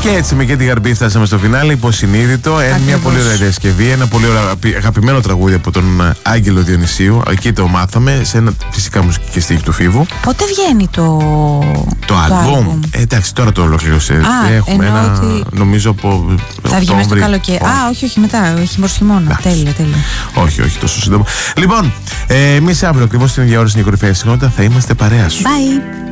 Και έτσι με Κέντι Γαρμπή φτάσαμε στο φινάλε. Υποσυνείδητο. Μια πολύ ωραία διασκευή. Ένα πολύ ωραίο αγαπημένο τραγούδι από τον Άγγελο Διονυσίου. Εκεί το μάθαμε. Σε ένα φυσικά μουσική και στίχη του Φίβου. Πότε βγαίνει το άλμπουμ? Εντάξει, τώρα το ολοκλήρωσε. Έχουμε ένα. Ότι... Νομίζω από. Θα βγει μέσα στο καλοκαίρι. Όχι, μετά. Έχει χειμώνα. Τέλεια. Όχι, τόσο σύντομα. Λοιπόν, εμείς αύριο ακριβώς την ίδια ώρα στην κορυφαία συχνότητα θα είμαστε παρέα σου. Bye.